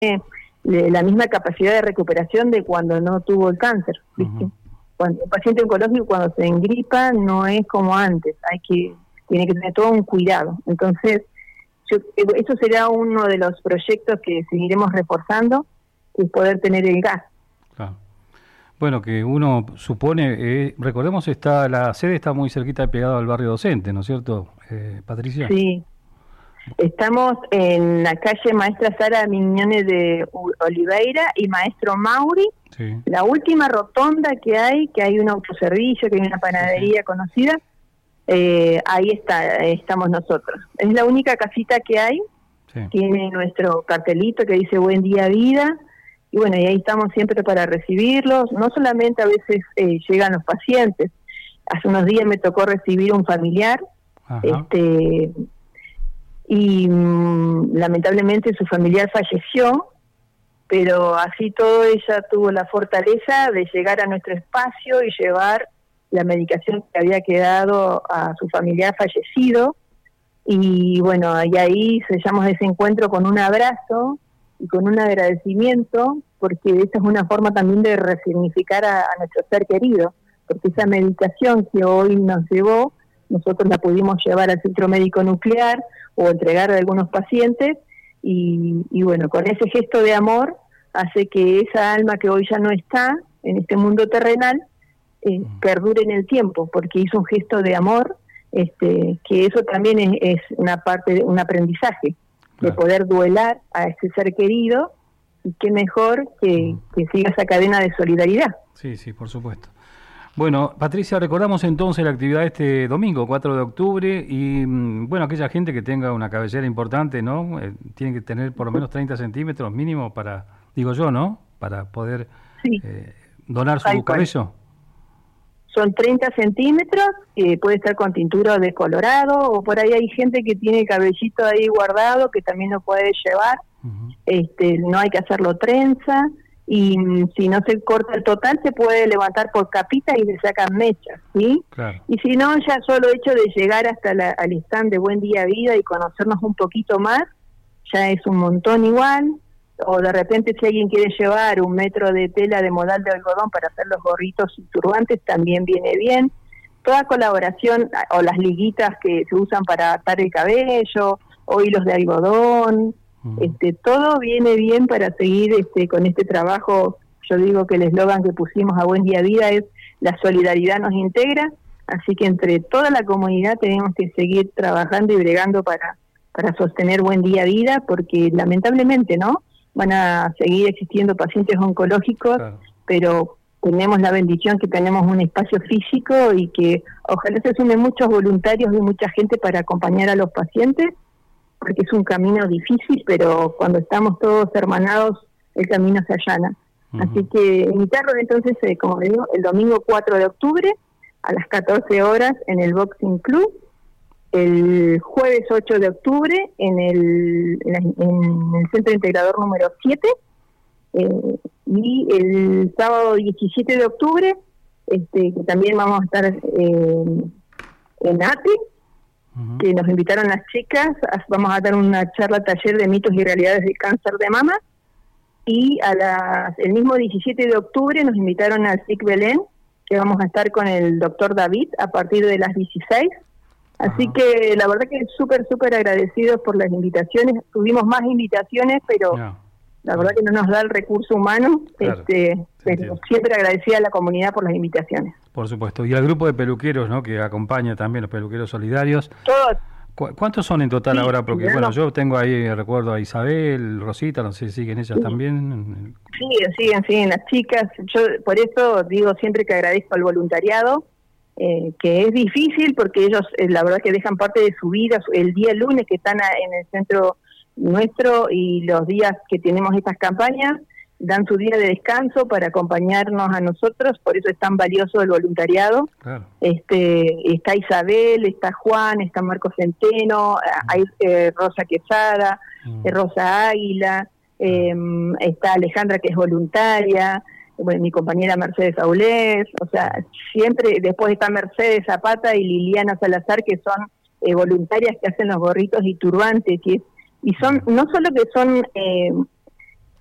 la misma capacidad de recuperación de cuando no tuvo el cáncer, ¿viste? Cuando un paciente oncológico, cuando se engripa, no es como antes, tiene que tener todo un cuidado. Entonces, eso será uno de los proyectos que seguiremos reforzando, es poder tener el gas. Claro. Bueno, que uno supone, recordemos, la sede está muy cerquita, pegado al barrio docente, ¿no es cierto, Patricia? Sí. Estamos en la calle Maestra Sara Miñones de Oliveira y Maestro Mauri, sí. La última rotonda que hay un autoservicio, que hay una panadería conocida, ahí estamos nosotros. Es la única casita que hay, tiene nuestro cartelito que dice Buen Día Vida, y bueno, y ahí estamos siempre para recibirlos. No solamente a veces llegan los pacientes, hace unos días me tocó recibir un familiar, y lamentablemente su familiar falleció, pero así todo ella tuvo la fortaleza de llegar a nuestro espacio y llevar la medicación que había quedado a su familiar fallecido, y bueno, y ahí sellamos ese encuentro con un abrazo y con un agradecimiento, porque esa es una forma también de resignificar a nuestro ser querido, porque esa medicación que hoy nos llevó, nosotros la pudimos llevar al centro médico nuclear o entregar a algunos pacientes, y bueno, con ese gesto de amor hace que esa alma que hoy ya no está en este mundo terrenal perdure en el tiempo, porque hizo un gesto de amor, que eso también es una parte de un aprendizaje, de poder duelar a ese ser querido, y qué mejor que siga esa cadena de solidaridad. Sí, sí, por supuesto. Bueno, Patricia, recordamos entonces la actividad este domingo, 4 de octubre, y bueno, aquella gente que tenga una cabellera importante, ¿no? Tiene que tener por lo menos 30 centímetros mínimo para, digo yo, ¿no? Para poder donar su cabello. Son 30 centímetros, puede estar con tintura de colorado, o por ahí hay gente que tiene cabellito ahí guardado, que también lo puede llevar. No hay que hacerlo trenza, y si no se corta el total, se puede levantar por capita y le sacan mechas, ¿sí? Claro. Y si no, ya solo hecho de llegar hasta al stand de Buen Día Vida y conocernos un poquito más, ya es un montón igual. O de repente, si alguien quiere llevar 1 metro de tela de modal de algodón para hacer los gorritos y turbantes, también viene bien. Toda colaboración, o las liguitas que se usan para atar el cabello, o hilos de algodón, todo viene bien para seguir con este trabajo. Yo digo que el eslogan que pusimos a Buen Día Vida es: la solidaridad nos integra, así que entre toda la comunidad tenemos que seguir trabajando y bregando para sostener Buen Día Vida, porque lamentablemente, ¿no?, van a seguir existiendo pacientes oncológicos, pero tenemos la bendición que tenemos un espacio físico, y que ojalá se sumen muchos voluntarios y mucha gente para acompañar a los pacientes, porque es un camino difícil, pero cuando estamos todos hermanados, el camino se allana. Así que invitarlos entonces, como les digo, el domingo 4 de octubre a las 14 horas en el Boxing Club, el jueves 8 de octubre en el Centro Integrador número 7, y el sábado 17 de octubre, que también vamos a estar en ATI, que nos invitaron las chicas, vamos a dar una charla taller de mitos y realidades del cáncer de mama, y el mismo 17 de octubre nos invitaron al SIC Belén, que vamos a estar con el doctor David a partir de las 16. Así que la verdad que súper agradecidos por las invitaciones. Tuvimos más invitaciones, pero la verdad que no nos da el recurso humano, pero siempre agradecida a la comunidad por las invitaciones. Por supuesto. Y al grupo de peluqueros, ¿no?, que acompaña también, los peluqueros solidarios. Todos. ¿Cuántos son en total ahora? Porque bueno, yo tengo ahí, recuerdo a Isabel, Rosita, no sé si siguen ellas también. Siguen las chicas. Yo por eso digo siempre que agradezco al voluntariado, que es difícil porque ellos la verdad que dejan parte de su vida, el día lunes que están en el centro nuestro, y los días que tenemos estas campañas, dan su día de descanso para acompañarnos a nosotros. Por eso es tan valioso el voluntariado. Claro. Está Isabel, está Juan, está Marco Centeno, hay Rosa Quesada, Rosa Águila, está Alejandra, que es voluntaria, bueno, mi compañera Mercedes Aulés, o sea, siempre. Después está Mercedes Zapata y Liliana Salazar, que son voluntarias, que hacen los gorritos y turbantes, y son, no solo que son